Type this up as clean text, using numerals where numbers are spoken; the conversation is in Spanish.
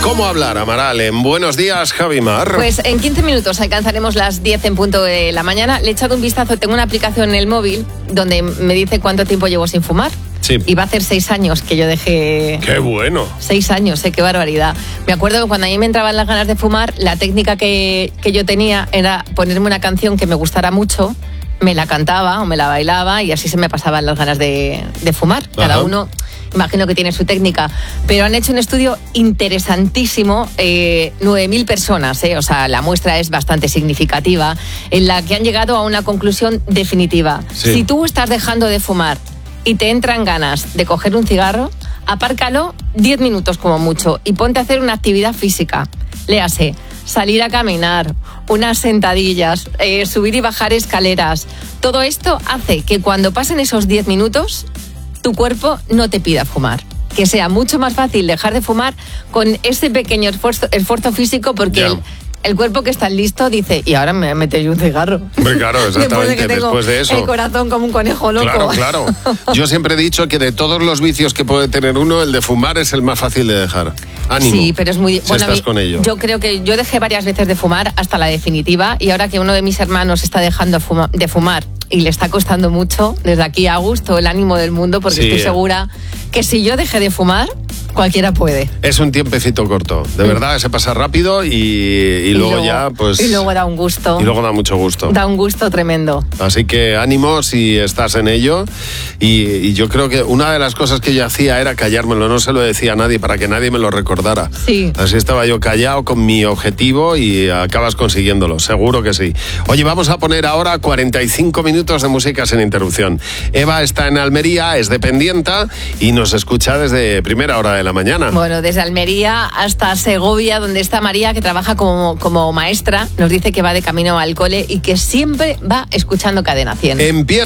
¿Cómo hablar, Amaral? En Buenos Días, Javi Mar. Pues en 15 minutos alcanzaremos las 10 en punto de la mañana. Le he echado un vistazo, tengo una aplicación en el móvil donde me dice cuánto tiempo llevo sin fumar. Sí. Y va a hacer 6 años que yo dejé... ¡Qué bueno! 6 años, qué barbaridad. Me acuerdo que cuando a mí me entraban las ganas de fumar, la técnica que yo tenía era ponerme una canción que me gustara mucho, me la cantaba o me la bailaba y así se me pasaban las ganas de fumar. Cada uno... Imagino que tiene su técnica, pero han hecho un estudio interesantísimo, 9.000 personas, o sea, la muestra es bastante significativa, en la que han llegado a una conclusión definitiva. Sí. Si tú estás dejando de fumar y te entran ganas de coger un cigarro, apárcalo 10 minutos como mucho y ponte a hacer una actividad física. Léase, salir a caminar, unas sentadillas, subir y bajar escaleras. Todo esto hace que cuando pasen esos 10 minutos... tu cuerpo no te pida fumar. Que sea mucho más fácil dejar de fumar con ese pequeño esfuerzo físico, porque el cuerpo que está listo dice, y ahora me meto yo un cigarro. Hombre, claro, exactamente, después de eso. El corazón como un conejo loco. Claro. Yo siempre he dicho que de todos los vicios que puede tener uno, el de fumar es el más fácil de dejar. Ánimo. Sí, pero es muy... Si estás con ello. Yo creo que yo dejé varias veces de fumar hasta la definitiva, y ahora que uno de mis hermanos está dejando de fumar y le está costando mucho, desde aquí a gusto el ánimo del mundo, porque estoy segura que si yo dejé de fumar, cualquiera puede. Es un tiempecito corto, de verdad, se pasa rápido y luego ya, pues... Y luego da un gusto. Y luego da mucho gusto. Da un gusto tremendo. Así que ánimo si estás en ello. Y yo creo que una de las cosas que yo hacía era callármelo, no se lo decía a nadie para que nadie me lo recordara. Sí. Así estaba yo callado con mi objetivo y acabas consiguiéndolo, seguro que sí. Oye, vamos a poner ahora 45 minutos de música sin interrupción. Eva está en Almería, es dependienta y nos escucha desde primera hora de la mañana. Bueno, desde Almería hasta Segovia, donde está María, que trabaja como maestra, nos dice que va de camino al cole y que siempre va escuchando Cadena 100. Empieza